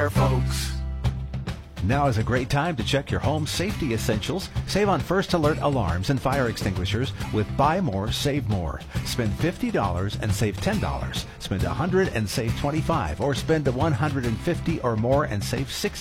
folks. Now is a great time to check your home safety essentials. Save on First Alert alarms and fire extinguishers with Buy More, Save More. Spend $50 and save $10. Spend $100 and save $25, or spend $150 or more and save $60.